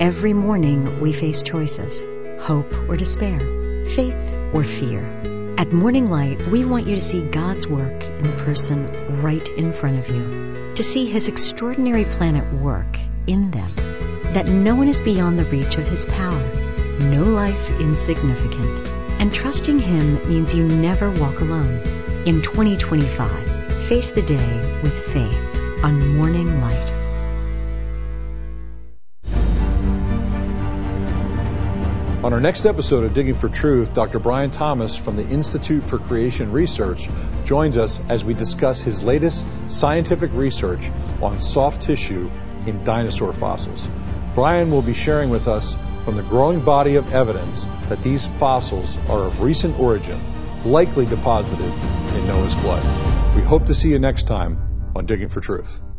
Every morning we face choices, hope or despair, faith or fear. At Morning Light, we want you to see God's work in the person right in front of you, to see His extraordinary plan at work in them, that no one is beyond the reach of His power, no life insignificant. And trusting Him means you never walk alone. In 2025, face the day with faith on Morning Light. On our next episode of Digging for Truth, Dr. Brian Thomas from the Institute for Creation Research joins us as we discuss his latest scientific research on soft tissue in dinosaur fossils. Brian will be sharing with us from the growing body of evidence that these fossils are of recent origin, likely deposited in Noah's flood. We hope to see you next time on Digging for Truth.